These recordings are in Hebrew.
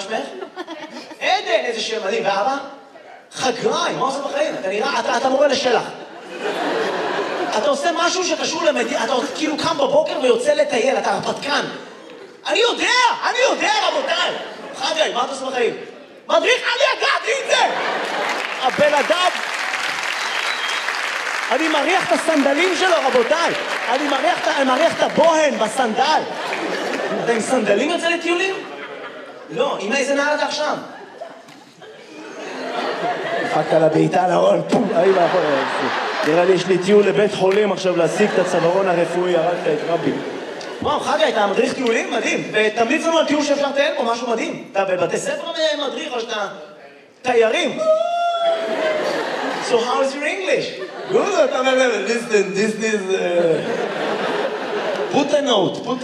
מה שמך? עדן, איזה שם מדהים. ואבא? חגי, מה עושה בחיים? אתה נראה, אתה מורה לשלח. אתה עושה משהו שקשור למדינה, אתה כאילו קם בבוקר ויוצא לטייל, אתה הרפתקן. אני יודע, רבותיי. חגי, מה אתה עושה בחיים? מדריך עלי, ידעתי את זה! הבן אדם... אני מריח את הסנדלים שלו, רבותיי. אני מריח את הבוהן בסנדל. אתה עם סנדלים יוצא לטיולים? לא, עם איזה נעל אתה עכשיו? דפקת לה בעיטה לארון, פום, נראה לי יש לי טיול לבית חולים עכשיו להשיג את הצווארון הרפואי, הרגת את רבי. וואו, חגי, אתה מדריך טיולים? מדהים. ותמליץ לנו על טיול שאפשר לטייל פה, משהו מדהים. אתה בבתי ספר מדריך או שאתה תיירים? So how is your English? Good, אתה אומר להם, listen, this is... Put a note. Put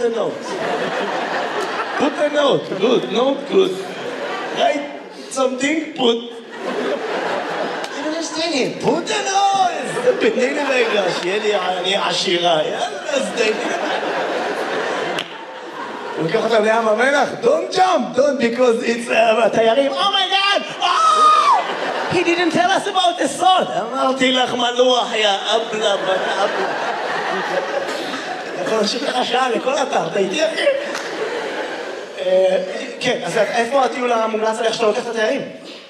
a note, good. Write something, put... I don't understand him. Put a note! תני לי רגע, שיהיה לי אני עשירה. יאללה, אז תני לי. הוא לוקח אותם לים המלח, don't jump, because it's... תיירים, oh my god! He didn't tell us about the salt. אמרתי לך מלוח, יא אבלה, בת אבלה. אתה יכול להמשיך לך שעה לכל אתר, אתה איתי אחי? כן, אז איפה הטיול המומלץ עליך שאתה לוקח את התיירים?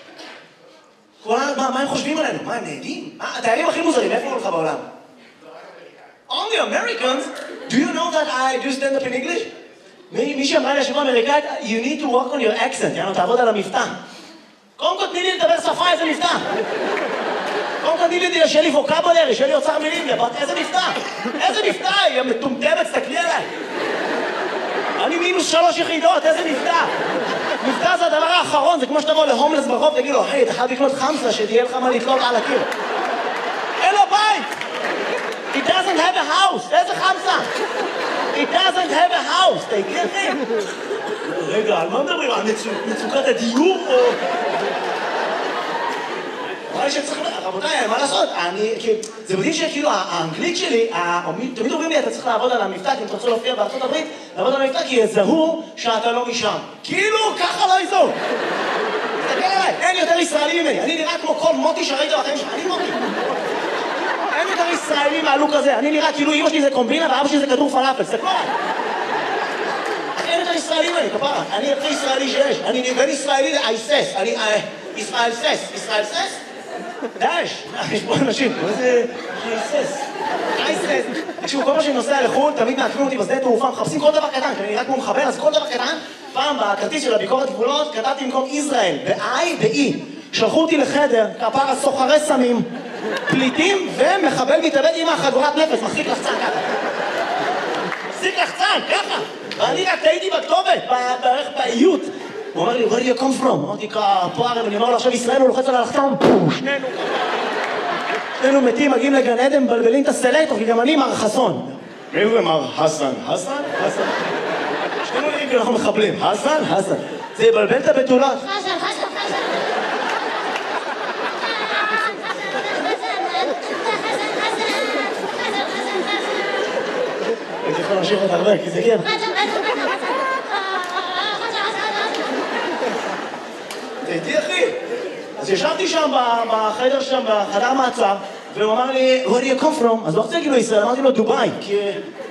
מה הם חושבים עלינו? מה הם נהדים? התיירים הכי מוזרים, איפה הוא לך בעולם? Only Americans? Do you know that I do stand up in English? מי שאמרה לי השבוע אמריקאית, you need to work on your accent, יאללה, תעבוד על המבטא. קודם כל תני לי לדבר שפה, איזה מבטא. קודם כל תני לי שיהיה לי ווקבולרי, שיהיה לי אוצר מילים, איזה מבטא. איזה מבטא, היא מטומטמת, תסתכלי עליי. אני -3 יחידות, איזה מבטא. מבטא זה הדבר האחרון, זה כמו שתבוא להומלס ברחוב, תגיד לו, היי, אתה חייב לקנות חמסה, שתהיה לך מה לתלות על הקיר. אין לו בית. He doesn't have a house, איזה חמסה? He doesn't have a house, תגיע אחי. רגע, על מה מדברים? על מצוקת הדיור או... רבותיי, מה לעשות? זה מדהים שכאילו האנגלית שלי, תמיד אומרים לי, אתה צריך לעבוד על המבטא, כי אם אתה רוצה להופיע בארצות הברית, לעבוד על המבטא, כי יזהו שאתה לא משם. כאילו, ככה לא יזהו. תסתכל עליי, אין יותר ישראלי ממני. אני נראה כמו כל מוטי שראית בחיים שלך, אני מוטי. אין יותר ישראלי מהלוק הזה. אני נראה כאילו אמא שלי זה קומבינה ואבא שלי זה כדור פלאפל. תסתכלו עליי. אין יותר ישראלי ממני, כפרה. אני הכי ישראלי שיש. אני בין ישראלי לאייסס. אני ישראל סס. ישראל סס? דאש. יש פה אנשים. מה זה אייסס? אייסס. תקשיבו, כל מה שאני נוסע לחו"ל, תמיד מעקבים אותי בשדה תעופה, מחפשים כל דבר קטן. אני נראה כמו מחבל, אז כל דבר קטן. פעם בכרטיס של הביקורת גבולות, כתבתי במקום ישראל, ב-I ב-E. שלחו אותי לחדר, כפרה סוחרי סמים, פליטים ומחבל מתאבד עם החגורת נפש, מחזיק לחצן ככה. מחזיק לחצן, ככה. ואני רק טעיתי בכתובת, בערך באיות. הוא אומר לי, where do you come from? אמרתי, פה ערב, אני אומר לו, עכשיו ישראל הוא לוחץ על הלחצן, שנינו מתים, מגיעים לגן עדן, מבלבלים את הסלקטור, כי גם אני מר חסון. מי זה מר חסן? חסן? חסן. שנינו נראים כאילו אנחנו מחבלים. חסן? חסן. זה יבלבל את הבתולות. חסן, חסן, חסן. אני יכול להמשיך את הרבה, כי זה כן. תהייתי אחי. אז ישבתי שם בחדר שם, בחדר מעצר, והוא אמר לי, where do you come from? אז לא רוצה להגיד לו ישראל, אמרתי לו דובאי, כי...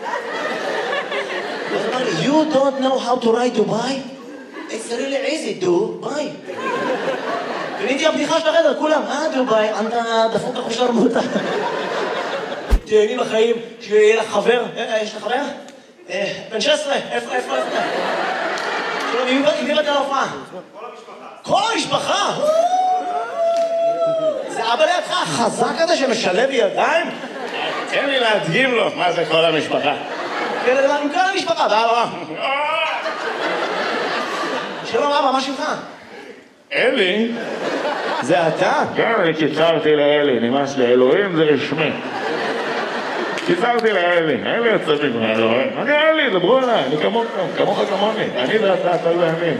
אז הוא אמר לי, you don't know how to write Dubai? It's really easy, Dubai. ונהייתי הבדיחה של החדר, כולם, דובאי, אתה דפוק לך שרמוטה. תהייני בחיים, שיהיה לך חבר, יש לך חבר? בן 16, איפה? עם מי באת להופעה? כל המשפחה! זה אבא לידך החזק הזה שמשלב ידיים? תן לי להדגים לו מה זה כל המשפחה. כן, לדבר עם כל המשפחה, באבא. שלום אבא, מה שמך? אלי? זה אתה? כן, אני קיצרתי לאלי, נמאס לי, אלוהים זה רשמי. קיצרתי לאלי, אלי יוצא בגלל אלוהים. אני אלי, דברו עליי, אני כמוך כמוני. אני ואתה, אתה לא ימין.